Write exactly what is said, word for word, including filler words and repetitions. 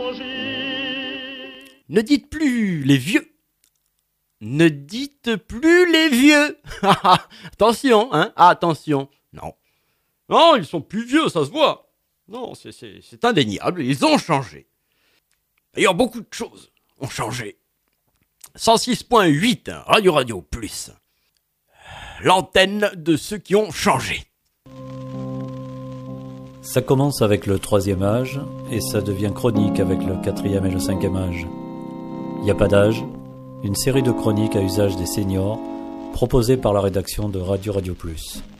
Ne dites plus les vieux. Ne dites plus les vieux. Attention, hein, attention. Non. Non, ils sont plus vieux, ça se voit. Non, c'est, c'est, c'est indéniable, ils ont changé. D'ailleurs, beaucoup de choses ont changé. cent six point huit, Radio Radio Plus. L'antenne de ceux qui ont changé. Ça commence avec le troisième âge et ça devient chronique avec le quatrième et le cinquième âge. Il n'y a pas d'âge, une série de chroniques à usage des seniors proposées par la rédaction de Radio Radio Plus.